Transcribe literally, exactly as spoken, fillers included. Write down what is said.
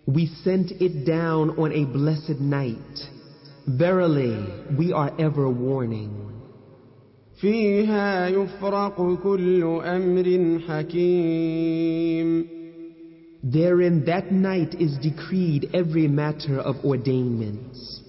We sent it down on a blessed night. Verily, we are ever warning. فيها يفرق كل أمر حكيم. Therein that night is decreed every matter of ordainments.